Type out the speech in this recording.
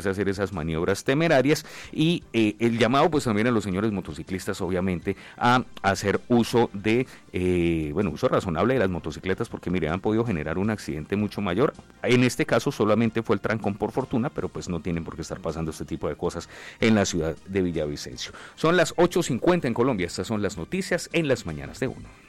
ponerse a hacer esas maniobras temerarias, y el llamado pues también a los señores motociclistas, obviamente, a hacer uso de, uso razonable de las motocicletas, porque mire, han podido generar un accidente mucho mayor. En este caso solamente fue el trancón por fortuna, pero pues no tienen por qué estar pasando este tipo de cosas en la ciudad de Villavicencio. Son las 8:50 en Colombia, estas son las noticias en las mañanas de Uno.